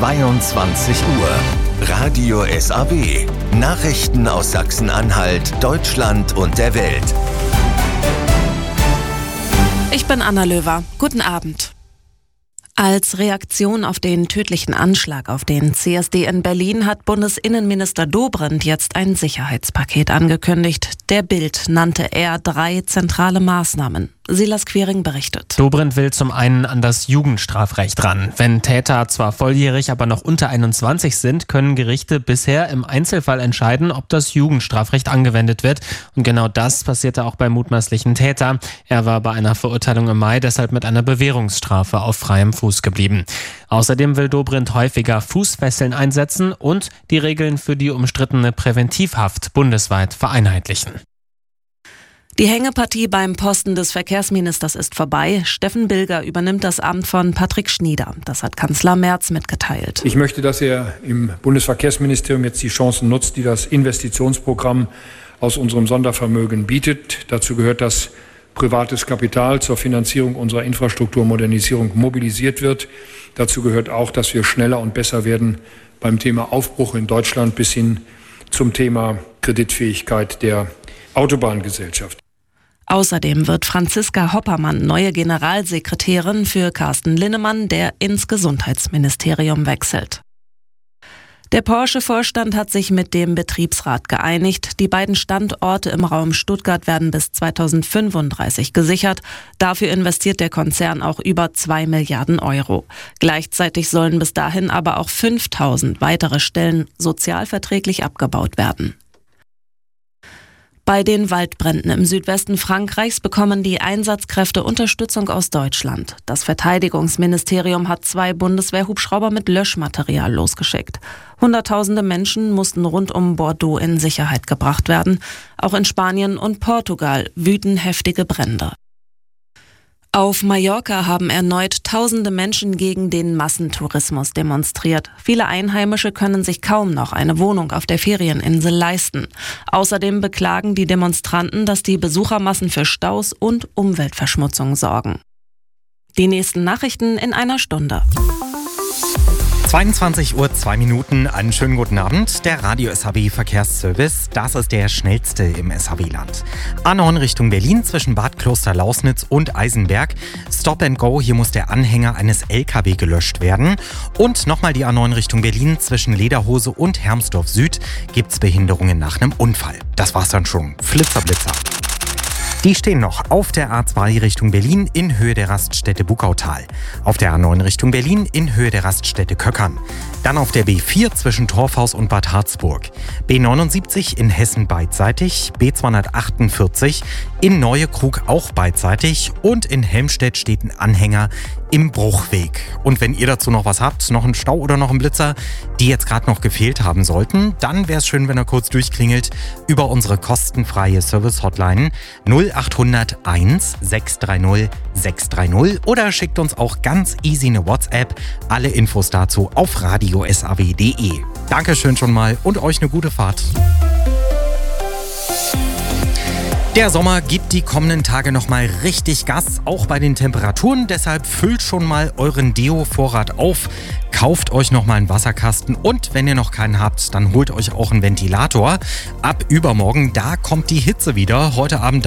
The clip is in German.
22 Uhr. Radio SAW. Nachrichten aus Sachsen-Anhalt, Deutschland und der Welt. Ich bin Anna Löwer. Guten Abend. Als Reaktion auf den tödlichen Anschlag auf den CSD in Berlin hat Bundesinnenminister Dobrindt jetzt ein Sicherheitspaket angekündigt. Der Bild nannte er 3 zentrale Maßnahmen. Silas Quiring berichtet. Dobrindt will zum einen an das Jugendstrafrecht ran. Wenn Täter zwar volljährig, aber noch unter 21 sind, können Gerichte bisher im Einzelfall entscheiden, ob das Jugendstrafrecht angewendet wird. Und genau das passierte auch beim mutmaßlichen Täter. Er war bei einer Verurteilung im Mai deshalb mit einer Bewährungsstrafe auf freiem Fuß geblieben. Außerdem will Dobrindt häufiger Fußfesseln einsetzen und die Regeln für die umstrittene Präventivhaft bundesweit vereinheitlichen. Die Hängepartie beim Posten des Verkehrsministers ist vorbei. Steffen Bilger übernimmt das Amt von Patrick Schnieder. Das hat Kanzler Merz mitgeteilt. Ich möchte, dass er im Bundesverkehrsministerium jetzt die Chancen nutzt, die das Investitionsprogramm aus unserem Sondervermögen bietet. Dazu gehört, dass privates Kapital zur Finanzierung unserer Infrastrukturmodernisierung mobilisiert wird. Dazu gehört auch, dass wir schneller und besser werden beim Thema Aufbruch in Deutschland bis hin zum Thema Kreditfähigkeit der Autobahngesellschaft. Außerdem wird Franziska Hoppermann neue Generalsekretärin für Carsten Linnemann, der ins Gesundheitsministerium wechselt. Der Porsche-Vorstand hat sich mit dem Betriebsrat geeinigt. Die beiden Standorte im Raum Stuttgart werden bis 2035 gesichert. Dafür investiert der Konzern auch über 2 Milliarden Euro. Gleichzeitig sollen bis dahin aber auch 5000 weitere Stellen sozialverträglich abgebaut werden. Bei den Waldbränden im Südwesten Frankreichs bekommen die Einsatzkräfte Unterstützung aus Deutschland. Das Verteidigungsministerium hat 2 Bundeswehrhubschrauber mit Löschmaterial losgeschickt. Hunderttausende Menschen mussten rund um Bordeaux in Sicherheit gebracht werden. Auch in Spanien und Portugal wüten heftige Brände. Auf Mallorca haben erneut tausende Menschen gegen den Massentourismus demonstriert. Viele Einheimische können sich kaum noch eine Wohnung auf der Ferieninsel leisten. Außerdem beklagen die Demonstranten, dass die Besuchermassen für Staus und Umweltverschmutzung sorgen. Die nächsten Nachrichten in einer Stunde. 22 Uhr 2 Minuten, einen schönen guten Abend. Der Radio SAW Verkehrsservice, das ist der schnellste im SAW-Land. A9 Richtung Berlin zwischen Bad Klosterlausnitz und Eisenberg. Stop and Go, hier muss der Anhänger eines LKW gelöscht werden. Und nochmal die A9 Richtung Berlin zwischen Lederhose und Hermsdorf Süd gibt's Behinderungen nach einem Unfall. Das war's dann schon. Flitzer. Die stehen noch auf der A2 Richtung Berlin in Höhe der Raststätte Buckautal. Auf der A9 Richtung Berlin in Höhe der Raststätte Köckern. Dann auf der B4 zwischen Torfhaus und Bad Harzburg. B79 in Hessen beidseitig. B248 in Neuekrug auch beidseitig. Und in Helmstedt steht ein Anhänger im Bruchweg. Und wenn ihr dazu noch was habt, noch einen Stau oder noch einen Blitzer, die jetzt gerade noch gefehlt haben sollten, dann wäre es schön, wenn ihr kurz durchklingelt über unsere kostenfreie Service-Hotline 0800 1 630 630 oder schickt uns auch ganz easy eine WhatsApp. Alle Infos dazu auf radiosaw.de. Dankeschön schon mal und euch eine gute Fahrt. Der Sommer gibt die kommenden Tage nochmal richtig Gas, auch bei den Temperaturen. Deshalb füllt schon mal euren Deo-Vorrat auf, kauft euch nochmal einen Wasserkasten und wenn ihr noch keinen habt, dann holt euch auch einen Ventilator. Ab übermorgen, da kommt die Hitze wieder. Heute Abend